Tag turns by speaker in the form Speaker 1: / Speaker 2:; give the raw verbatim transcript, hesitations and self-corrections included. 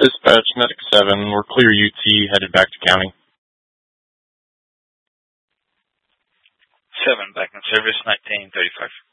Speaker 1: Dispatch, Medic seven, we're clear U T, headed back to county.
Speaker 2: seven, back in service, nineteen thirty-five.